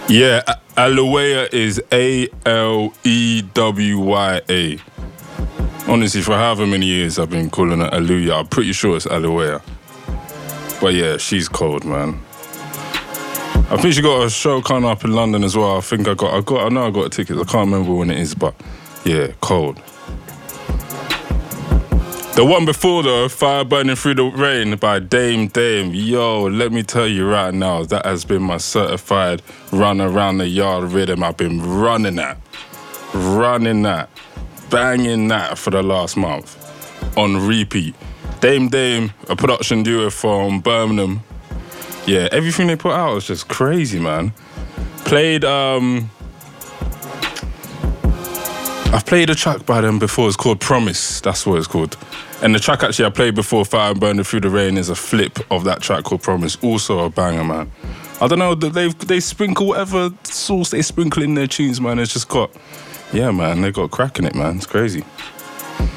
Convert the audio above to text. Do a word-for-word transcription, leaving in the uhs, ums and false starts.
Yeah, Aleweya is A L E W Y A. Honestly, for however many years I've been calling her Aluya, I'm pretty sure it's Aleweya. But yeah, she's cold, man. I think she got a show coming up in London as well. I think I got, I got, I know I got a ticket. I can't remember when it is, but yeah, cold. The one before though, Fire Burning Through the Rain by Dame Dame. Yo, let me tell you right now, that has been my certified run around the yard rhythm. I've been running that, running that, banging that for the last month on repeat. Dame Dame, a production duo from Birmingham. Yeah, everything they put out is just crazy, man. Played, um... I've played a track by them before, it's called Promise, that's what it's called. And the track actually I played before, Fire Burning Through the Rain, is a flip of that track called Promise, also a banger, man. I don't know, they they sprinkle whatever sauce they sprinkle in their tunes, man. It's just got, yeah, man, they got crack in it, man. It's crazy.